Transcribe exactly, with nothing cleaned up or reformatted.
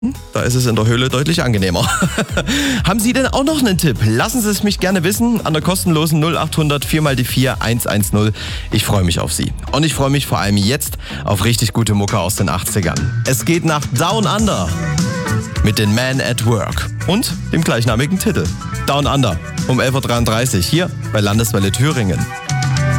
Da ist es in der Höhle deutlich angenehmer. Haben Sie denn auch noch einen Tipp? Lassen Sie es mich gerne wissen an der kostenlosen null acht hundert vier mal die vier eins eins null. Ich freue mich auf Sie. Und ich freue mich vor allem jetzt auf richtig gute Mucke aus den achtzigern. Es geht nach Down Under mit den Men at Work und dem gleichnamigen Titel. Down Under um elf Uhr dreiunddreißig hier bei Landeswelle Thüringen.